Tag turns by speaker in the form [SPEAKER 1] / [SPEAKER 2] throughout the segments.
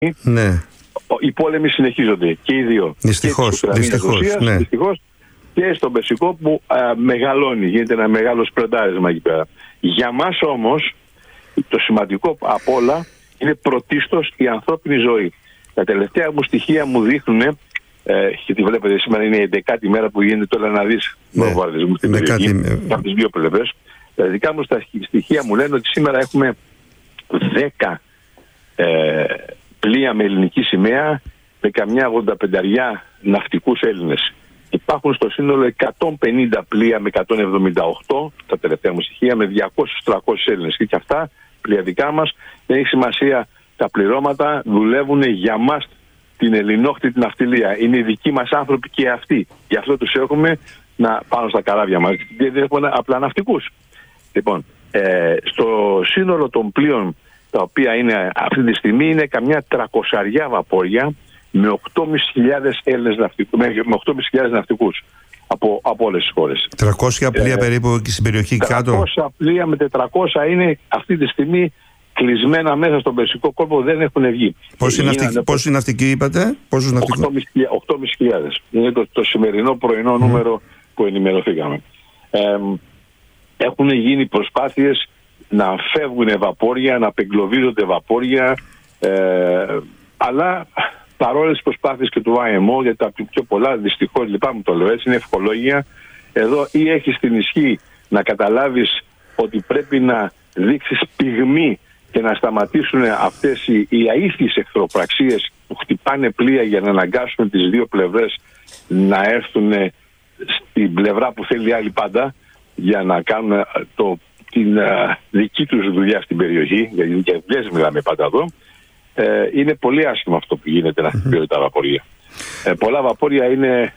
[SPEAKER 1] Ναι.
[SPEAKER 2] Οι πόλεμοι συνεχίζονται και οι δύο.
[SPEAKER 1] Δυστυχώς.
[SPEAKER 2] Ναι. Και στον Περσικό που μεγαλώνει, γίνεται ένα μεγάλο σπρεντάρισμα εκεί πέρα. Για μας όμως το σημαντικό απ' όλα είναι πρωτίστως η ανθρώπινη ζωή. Τα τελευταία μου στοιχεία μου δείχνουν, και τη βλέπετε σήμερα είναι η 11η μέρα που γίνεται τώρα να δεις βομβαρδισμούς στην περιοχή από τις δύο πλευρές. Τα δικά μου στοιχεία μου λένε ότι σήμερα έχουμε 10 πλοία με ελληνική σημαία με καμιά 85 ναυτικούς Έλληνες. Υπάρχουν στο σύνολο 150 πλοία με 178, τα τελευταία μου στοιχεία, με 200-300 Έλληνες. Και αυτά πλοία δικά μας, δεν έχει σημασία τα πληρώματα, δουλεύουν για μας την ελληνόχτητη ναυτιλία. Είναι οι δικοί μας άνθρωποι και αυτοί. Γι' αυτό τους έχουμε πάνω στα καράβια μας. Δεν έχουμε απλά ναυτικούς. Λοιπόν, στο σύνολο των πλοίων τα οποία είναι αυτή τη στιγμή είναι καμιά 300 βαπόρια με 8.500 Έλληνες ναυτικούς, με 8.500 ναυτικούς από όλες τις χώρες.
[SPEAKER 1] 300 πλοία περίπου εκεί στην περιοχή κάτω.
[SPEAKER 2] 300 πλοία με 400 είναι αυτή τη στιγμή κλεισμένα μέσα στον Περσικό κόλπο, δεν έχουν βγει.
[SPEAKER 1] Πόσοι ναυτικοί είπατε?
[SPEAKER 2] 8.500. Είναι το σημερινό πρωινό νούμερο που ενημερωθήκαμε. Έχουν γίνει προσπάθειες να φεύγουν βαπόρια, να απεγκλωβίζονται βαπόρια, αλλά παρόλες τις προσπάθειες και του IMO, γιατί τα πιο πολλά, δυστυχώς, λυπάμαι το λέω έτσι, είναι ευχολόγια. Εδώ ή έχεις την ισχύ να καταλάβεις ότι πρέπει να δείξεις πυγμή και να σταματήσουν αυτές οι αήθιες εχθροπραξίες που χτυπάνε πλοία για να αναγκάσουν τις δύο πλευρές να έρθουν στην πλευρά που θέλει η άλλη πάντα για να κάνουν την δική τους δουλειά στην περιοχή, γιατί για δουλειές μιλάμε πάντα εδώ. Είναι πολύ άσχημο αυτό που γίνεται να χτυπιώνται τα βαπόρια. Πολλά βαπόρια είναι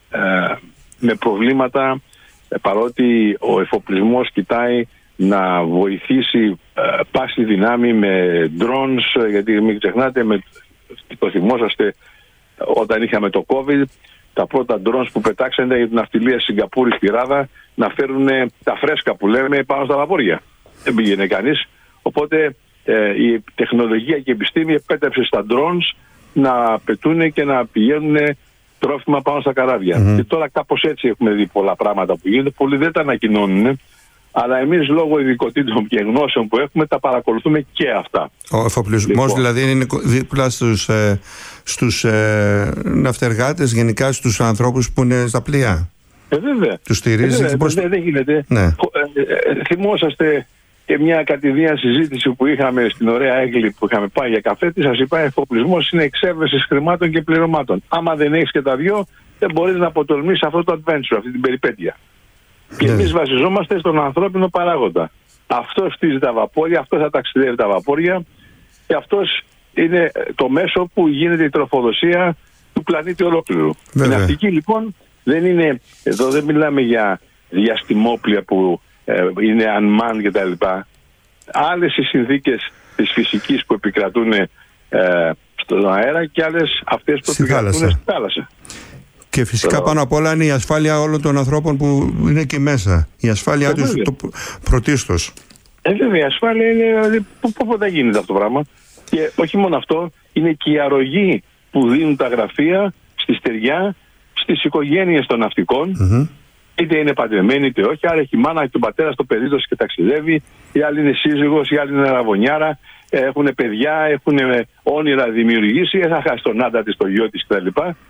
[SPEAKER 2] με προβλήματα, παρότι ο εφοπλισμός κοιτάει να βοηθήσει πάση δυνάμει με drones, γιατί μην ξεχνάτε, το θυμόσαστε όταν είχαμε το COVID, τα πρώτα drones που πετάξανε για την ναυτιλία Σιγκαπούρη στη Ράδα να φέρουν τα φρέσκα που λέμε πάνω στα βαπόρια. Δεν πήγαινε κανείς. Οπότε η τεχνολογία και η επιστήμη επέτρεψε στα drones να πετούν και να πηγαίνουν τρόφιμα πάνω στα καράβια. Και τώρα κάπως έτσι έχουμε δει πολλά πράγματα που γίνονται. Πολλοί δεν τα ανακοινώνουν, αλλά εμείς λόγω ειδικοτήτων και γνώσεων που έχουμε τα παρακολουθούμε και αυτά.
[SPEAKER 1] Ο εφοπλισμός δηλαδή είναι δίπλα στους ναυτεργάτες, γενικά στους ανθρώπους που είναι στα πλοία.
[SPEAKER 2] Βέβαια.
[SPEAKER 1] Τους στηρίζει.
[SPEAKER 2] Δεν γίνεται.
[SPEAKER 1] Ναι.
[SPEAKER 2] Θυμόσαστε και μια κατηδία συζήτηση που είχαμε στην ωραία Έγκλη που είχαμε πάει για καφέ. Τι σας είπα, εφοπλισμός είναι εξέβρεση χρημάτων και πληρωμάτων. Άμα δεν έχεις και τα δυο, δεν μπορείς να αποτολμήσεις αυτό το adventure, αυτή την περιπέτεια. Και εμείς βασιζόμαστε στον ανθρώπινο παράγοντα. Αυτός στήσει τα βαπόρια, αυτός θα ταξιδεύει τα βαπόρια και αυτός είναι το μέσο που γίνεται η τροφοδοσία του πλανήτη ολόκληρου. Η ναυτική λοιπόν δεν είναι, εδώ δεν μιλάμε για διαστημόπλια που είναι unmanned κτλ. Άλλες οι συνθήκες της φυσικής που επικρατούν στον αέρα και άλλες αυτές που επικρατούν στη θάλασσα.
[SPEAKER 1] Και φυσικά πάνω απ' όλα είναι η ασφάλεια όλων των ανθρώπων που είναι εκεί μέσα. Η ασφάλειά τους πρωτίστως.
[SPEAKER 2] Βέβαια, η ασφάλεια είναι. Πού θα γίνεται αυτό το πράγμα. Και όχι μόνο αυτό, είναι και η αρρωγή που δίνουν τα γραφεία στη στεριά, στις οικογένειες των ναυτικών. Είτε είναι παντρεμένοι είτε όχι. Άρα έχει μάνα και τον πατέρα στο παιδί του και ταξιδεύει. Οι άλλοι είναι σύζυγος, οι άλλοι είναι αραβωνιάρα. Έχουν παιδιά, έχουν όνειρα δημιουργήσει. Θα χάσει τον άντρα της, το γιο της κτλ.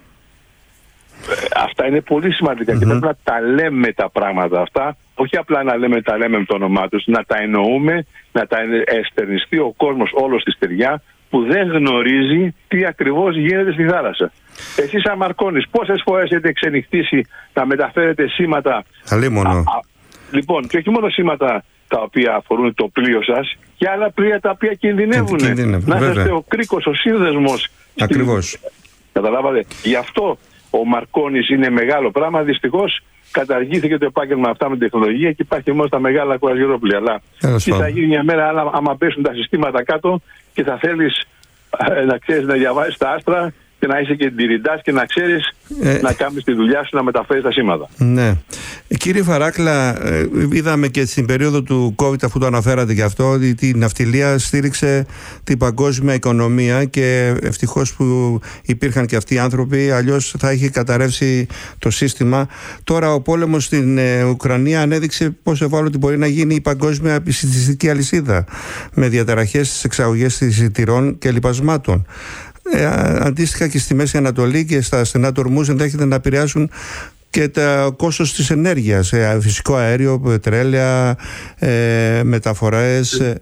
[SPEAKER 2] Αυτά είναι πολύ σημαντικά και πρέπει να τα λέμε τα πράγματα αυτά, όχι απλά να τα λέμε με το όνομά τους, να τα εννοούμε, να τα εστερνιστεί ο κόσμος όλος στη στεριά που δεν γνωρίζει τι ακριβώς γίνεται στη θάλασσα. Εσείς σαν Μαρκώνης, πόσες φορές έχετε ξενυχτήσει να μεταφέρετε σήματα? Λοιπόν, και όχι μόνο σήματα τα οποία αφορούν το πλοίο σας, και άλλα πλοία τα οποία κινδυνεύουν. Να είστε ο κρίκος, ο σύνδεσμος.
[SPEAKER 1] Ακριβώς.
[SPEAKER 2] Καταλάβατε. Γι' αυτό ο Μαρκώνης είναι μεγάλο πράγμα. Δυστυχώς καταργήθηκε το επάγγελμα αυτά με τεχνολογία και υπάρχει μόνο στα μεγάλα κουραζιερόπλοια. Αλλά τι θα γίνει μια μέρα άμα πέσουν τα συστήματα κάτω και θα θέλεις να ξέρεις να διαβάζεις τα άστρα και να είσαι και τυριντάς και να ξέρεις να κάνεις τη δουλειά σου, να μεταφέρεις τα σήματα.
[SPEAKER 1] Ναι. Κύριε Φαράκλα, είδαμε και στην περίοδο του COVID, αφού το αναφέρατε γι' αυτό, ότι η ναυτιλία στήριξε την παγκόσμια οικονομία και ευτυχώς που υπήρχαν και αυτοί οι άνθρωποι, αλλιώς θα είχε καταρρεύσει το σύστημα. Τώρα ο πόλεμος στην Ουκρανία ανέδειξε πόσο ευάλωτη μπορεί να γίνει η παγκόσμια επιστημιστική αλυσίδα, με διαταραχές στις εξαγωγές εισιτηρών και λιπασμάτων. Αντίστοιχα και στη Μέση Ανατολή και στα στενά του Ορμούζ ενδέχεται να επηρεάσουν και το κόστος της ενέργειας, φυσικό αέριο, πετρέλαια, μεταφορές.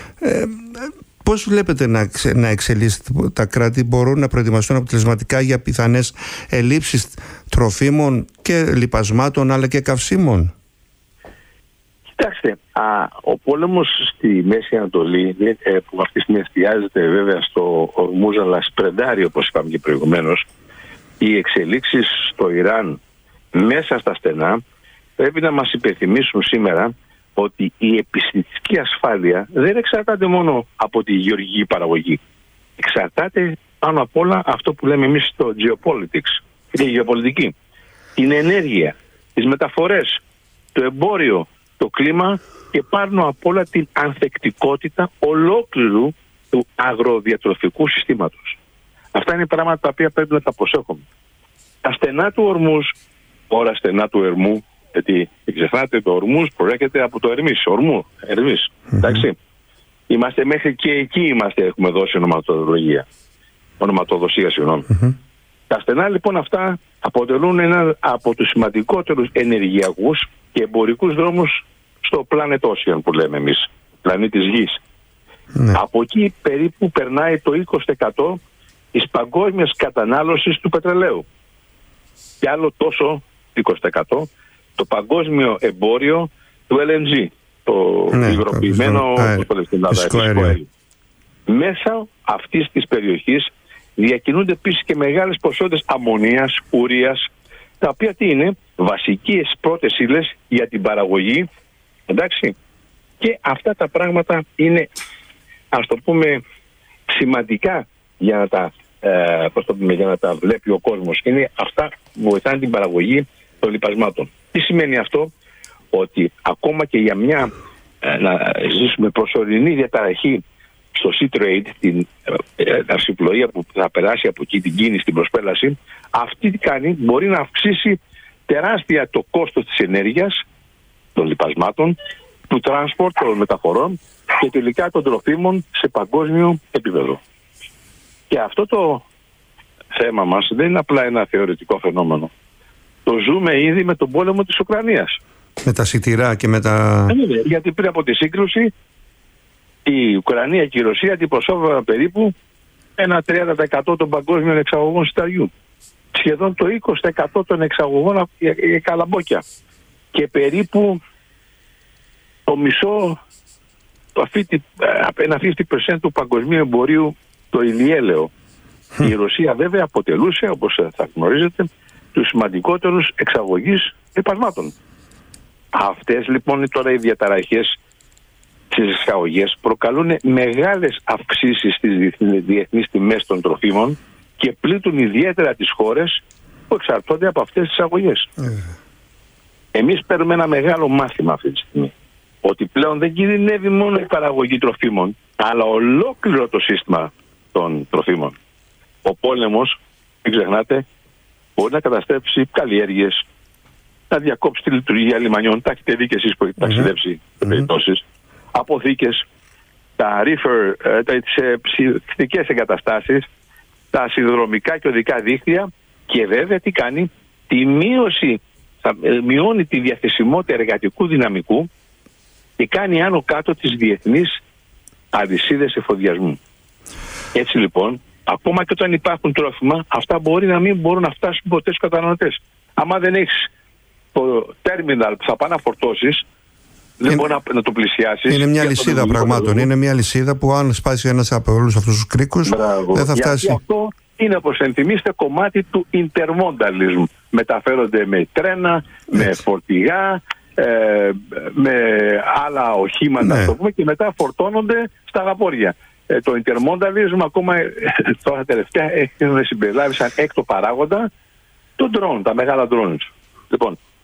[SPEAKER 1] Πώς βλέπετε να εξελίσσεται? Τα κράτη μπορούν να προετοιμαστούν αποτελεσματικά για πιθανές ελλείψεις τροφίμων και λιπασμάτων, αλλά και καυσίμων?
[SPEAKER 2] Κοιτάξτε, ο πόλεμος στη Μέση Ανατολή, που αυτή τη στιγμή εστιάζεται βέβαια στο Ορμούζ, αλλά σπρεντάρει, όπως είπαμε και προηγουμένως, οι εξελίξεις στο Ιράν μέσα στα στενά πρέπει να μας υπενθυμίσουν σήμερα ότι η επιστημιστική ασφάλεια δεν εξαρτάται μόνο από τη γεωργική παραγωγή. Εξαρτάται πάνω απ' όλα αυτό που λέμε εμείς στο geopolitics, η γεωπολιτική, την ενέργεια, τις μεταφορές, το εμπόριο, το κλίμα και πάνω απ' όλα την ανθεκτικότητα ολόκληρου του αγροδιατροφικού συστήματος. Αυτά είναι πράγματα τα οποία πρέπει να τα προσέχουμε. Τα στενά του Ορμούζ, ώρα στενά του Ερμού, γιατί ξεχνάτε το Ορμούζ προέρχεται από το Ερμής, Ερμής, εντάξει. Είμαστε μέχρι και εκεί έχουμε δώσει ονοματοδοσία, συγγνώμη. Τα στενά λοιπόν αυτά αποτελούν ένα από τους σημαντικότερους ενεργειακούς και εμπορικούς δρόμους στο planet ocean που λέμε εμείς, πλανήτης Γης. Από εκεί περίπου περνάει το 20% της παγκόσμιας κατανάλωσης του πετρελαίου. Και άλλο τόσο 20% το παγκόσμιο εμπόριο του LNG, το υγροποιημένο φυσικό αέριο. Μέσα αυτής της περιοχής διακινούνται επίσης και μεγάλες ποσότητες αμμονίας, ουρίας, τα οποία τι είναι? Βασικές πρώτες ύλες για την παραγωγή, εντάξει. Και αυτά τα πράγματα είναι, ας το πούμε, σημαντικά για να τα βλέπει ο κόσμος. Είναι αυτά που βοηθάνε την παραγωγή των λιπασμάτων. Τι σημαίνει αυτό? Ότι ακόμα και για μια να ζήσουμε προσωρινή διαταραχή στο sea trade, την αυσιπλοεία που θα περάσει από εκεί, την κίνηση, την προσπέλαση, αυτή τι κάνει? Μπορεί να αυξήσει τεράστια το κόστος της ενέργειας, των λιπασμάτων, του transport, των μεταφορών και τελικά των τροφίμων σε παγκόσμιο επίπεδο. Και αυτό το θέμα μας δεν είναι απλά ένα θεωρητικό φαινόμενο. Το ζούμε ήδη με τον πόλεμο της Ουκρανίας.
[SPEAKER 1] Με τα σιτηρά και με τα...
[SPEAKER 2] Γιατί πριν από τη σύγκρουση η Ουκρανία και η Ρωσία αντιπροσώπευαν περίπου ένα 30% των παγκόσμιων εξαγωγών σιταριού. Σχεδόν το 20% των εξαγωγών για καλαμπόκια. Και περίπου το μισό, ένα 50% του παγκοσμίου εμπορίου το ηλιέλαιο. Η Ρωσία βέβαια αποτελούσε, όπως θα γνωρίζετε, τους σημαντικότερους εξαγωγείς λιπασμάτων. Αυτές λοιπόν τώρα οι διαταραχές στις εξαγωγές προκαλούν μεγάλες αυξήσεις στις διεθνείς τιμές των τροφίμων και πλήττουν ιδιαίτερα τις χώρες που εξαρτώνται από αυτές τις εξαγωγές. Εμείς παίρνουμε ένα μεγάλο μάθημα αυτή τη στιγμή. Ότι πλέον δεν κινδυνεύει μόνο η παραγωγή τροφίμων, αλλά ολόκληρο το σύστημα των τροφίμων. Ο πόλεμος, μην ξεχνάτε, μπορεί να καταστρέψει καλλιέργειες, να διακόψει τη λειτουργία λιμανιών. Τα έχετε δει και εσείς που έχετε ταξιδέψει σε περιπτώσεις. Αποθήκες, τα reefer, τις ψυχικές εγκαταστάσεις, τα σιδηροδρομικά και οδικά δίκτυα και βέβαια τι κάνει? Τη μείωση, μειώνει τη διαθεσιμότητα εργατικού δυναμικού και κάνει άνω κάτω τις διεθνείς αλυσίδες εφοδιασμού. Έτσι λοιπόν, ακόμα και όταν υπάρχουν τρόφιμα, αυτά μπορεί να μην μπορούν να φτάσουν ποτέ στους καταναλωτές. Άμα δεν έχεις το τέρμιναλ που θα πάει να φορτώσεις, δεν μπορεί να το πλησιάσεις.
[SPEAKER 1] Είναι μια λυσίδα πραγμάτων. Είναι μια λυσίδα που αν σπάσει ένας από όλους αυτούς τους κρίκους, δεν θα φτάσει.
[SPEAKER 2] Γιατί αυτό είναι, όπως ενθυμίστε, κομμάτι του intermodalism. Μεταφέρονται με τρένα, με φορτηγά, με άλλα οχήματα, το πούμε, και μετά φορτώνονται στα βαπόρια. Το intermodalism ακόμα τώρα τελευταία έχουν συμπεριλάβει σαν έκτο παράγοντα το drone, τα μεγάλα drones. Λοιπόν,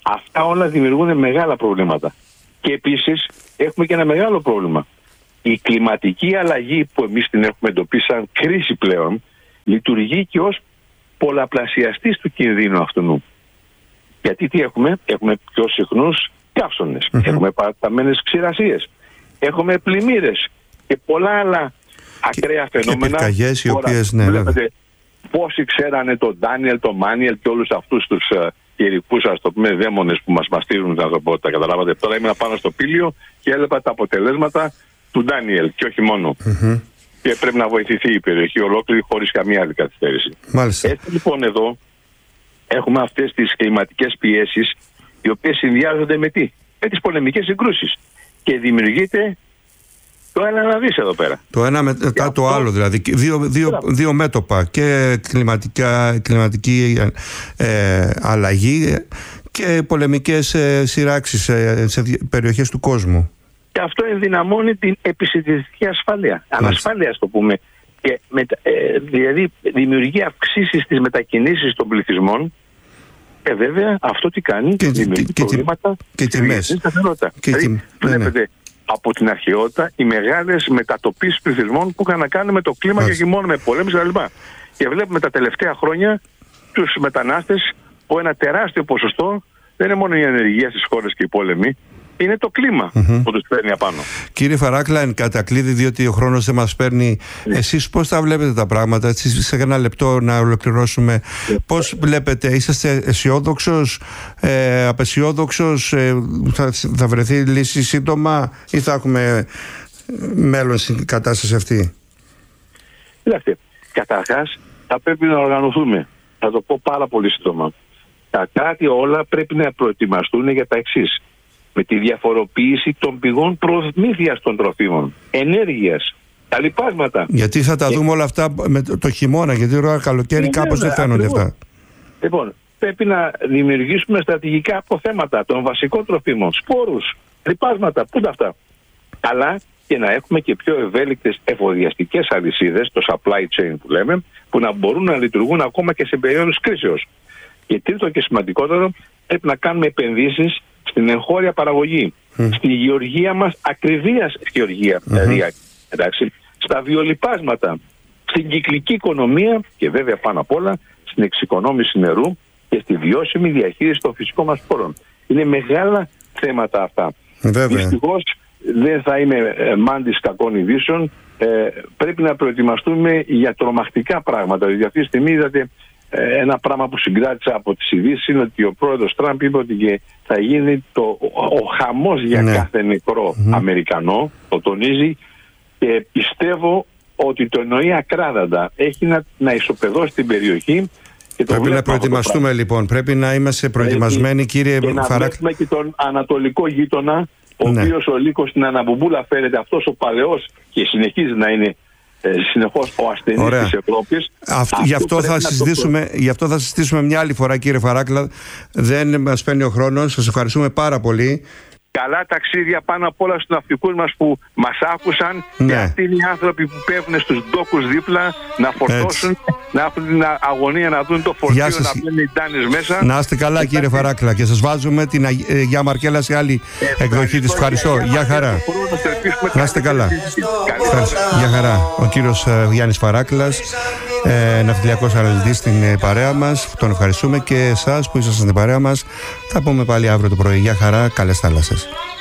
[SPEAKER 2] Αυτά όλα δημιουργούν μεγάλα προβλήματα. Και επίσης έχουμε και ένα μεγάλο πρόβλημα. Η κλιματική αλλαγή που εμείς την έχουμε εντοπίσει σαν κρίση πλέον λειτουργεί και ως πολλαπλασιαστής του κινδύνου αυτού. Γιατί τι έχουμε? Έχουμε πιο συχνούς καύσονες, έχουμε παραταμένες ξηρασίες, έχουμε πλημμύρες και πολλά άλλα ακραία φαινόμενα.
[SPEAKER 1] Και πυρκαγιές οι οποίες, ναι,
[SPEAKER 2] βλέπετε πόσοι ξέρανε τον Ντάνιελ, τον Μάνιελ και όλους αυτούς τους καιρικούς, ας το πούμε, δαίμονες που μας μαστίζουν, να το πω, τα καταλάβατε. Τώρα ήμουν πάνω στο Πήλιο και έλεπα τα αποτελέσματα του Ντάνιελ και όχι μόνο. Και πρέπει να βοηθηθεί η περιοχή ολόκληρη χωρίς καμία άλλη καθυστέρηση.
[SPEAKER 1] Μάλιστα.
[SPEAKER 2] Έτσι λοιπόν εδώ έχουμε αυτές τις κλιματικές πιέσεις, οι οποίες συνδυάζονται με τι? Με τις πολεμικές συγκρούσεις. Και δημιουργείται το ένα να δεις εδώ πέρα.
[SPEAKER 1] Το ένα μετά το άλλο, δηλαδή. Δύο μέτωπα. Και κλιματική αλλαγή και πολεμικές σειράξεις σε περιοχές του κόσμου.
[SPEAKER 2] Και αυτό ενδυναμώνει την επισητιστική ασφάλεια. Ανασφάλεια, ας το πούμε. Και δηλαδή δημιουργεί αυξήσεις στις μετακινήσεις των πληθυσμών. Και βέβαια αυτό τι κάνει? Δημιουργεί προβλήματα
[SPEAKER 1] και τιμές.
[SPEAKER 2] Δηλαδή, βλέπετε από την αρχαιότητα οι μεγάλες μετατοπίσεις πληθυσμών που είχαν να κάνουν με το κλίμα και μόνο με πολέμους κλπ. Και βλέπουμε τα τελευταία χρόνια τους μετανάστες που ένα τεράστιο ποσοστό δεν είναι μόνο η ανεργία στις χώρες και οι πόλεμοι, είναι το κλίμα που τους παίρνει απάνω.
[SPEAKER 1] Κύριε Φαράκλα, εν κατακλείδη, διότι ο χρόνος δεν μας παίρνει, εσείς πώς τα βλέπετε τα πράγματα, έτσι, σε ένα λεπτό να ολοκληρώσουμε? Πώς βλέπετε, είσαστε αισιόδοξος, απεσιόδοξος, θα βρεθεί λύση σύντομα ή θα έχουμε μέλλον στην κατάσταση αυτή?
[SPEAKER 2] Κοιτάξτε, καταρχάς θα πρέπει να οργανωθούμε. Θα το πω πάρα πολύ σύντομα. Τα κράτη όλα πρέπει να προετοιμαστούν για τα εξής. Με τη διαφοροποίηση των πηγών προμήθειας των τροφίμων, ενέργειας, τα λιπάσματα.
[SPEAKER 1] Γιατί θα τα δούμε όλα αυτά με το χειμώνα, γιατί τώρα καλοκαίρι κάπως δεν φαίνονται αυτά.
[SPEAKER 2] Λοιπόν, πρέπει να δημιουργήσουμε στρατηγικά αποθέματα των βασικών τροφίμων, σπόρους, λιπάσματα, πού τα αυτά. Αλλά και να έχουμε και πιο ευέλικτες εφοδιαστικές αλυσίδες, το supply chain που λέμε, που να μπορούν να λειτουργούν ακόμα και σε περίοδους κρίσεως. Και τρίτο και σημαντικότερο, πρέπει να κάνουμε επενδύσεις στην εγχώρια παραγωγή, στη γεωργία μας, ακριβίας γεωργία, δηλαδή, εντάξει, στα βιολιπάσματα, στην κυκλική οικονομία και βέβαια πάνω απ' όλα στην εξοικονόμηση νερού και στη βιώσιμη διαχείριση των φυσικών μας πόρων. Είναι μεγάλα θέματα αυτά. Δυστυχώς δεν θα είμαι μάντης κακών ειδήσεων. Πρέπει να προετοιμαστούμε για τρομακτικά πράγματα. Δηλαδή αυτή τη στιγμή είδατε ένα πράγμα που συγκράτησα από τις ειδήσεις είναι ότι ο πρόεδρος Τραμπ είπε ότι θα γίνει ο χαμός για κάθε νεκρό Αμερικανό, το τονίζει, και πιστεύω ότι το εννοεί ακράδαντα. Έχει να ισοπεδώσει την περιοχή. Και
[SPEAKER 1] πρέπει να προετοιμαστούμε λοιπόν, πρέπει να είμαστε προετοιμασμένοι, κύριε Φαράκλα.
[SPEAKER 2] Και να βλέπουμε και τον ανατολικό γείτονα, ο οποίος ο λύκος στην αναμπουμπούλα φέρεται, αυτός ο παλαιός και συνεχίζει να είναι συνεχώς ο ασθενής της Ευρώπης.
[SPEAKER 1] Γι' αυτό θα συζητήσουμε μια άλλη φορά, κύριε Φαράκλα. Δεν μας παίρνει ο χρόνος. Σας ευχαριστούμε πάρα πολύ.
[SPEAKER 2] Καλά ταξίδια πάνω απ' όλα στους ναυτικούς μας που μας άκουσαν, και αυτοί είναι οι άνθρωποι που πέφτουν στους ντόκους δίπλα να φορτώσουν, να έχουν την αγωνία να δουν το φορτίο, να μπαίνουν οι ντάνες μέσα.
[SPEAKER 1] Να είστε καλά, κύριε Φαράκλα, και σας βάζουμε την Αγία Μαρκέλα σε άλλη εκδοχή της. Ευχαριστώ. Γεια χαρά. Να είστε καλά. Γεια χαρά. Ο κύριος Γιάννης Φαράκλας, ναυτιλιακός αναλυτής στην παρέα μας. Τον ευχαριστούμε και εσάς που ήσασταν στην παρέα μας. Θα πούμε πάλι αύριο το πρωί. Γεια χαρά. Καλές θάλασσες.